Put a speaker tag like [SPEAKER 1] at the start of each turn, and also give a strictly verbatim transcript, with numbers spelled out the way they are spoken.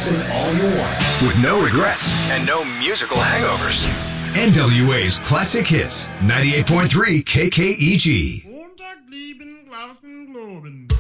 [SPEAKER 1] listen all you want.
[SPEAKER 2] With no regrets and no musical hangovers. N W A's Classic Hits, ninety-eight point three K K E G.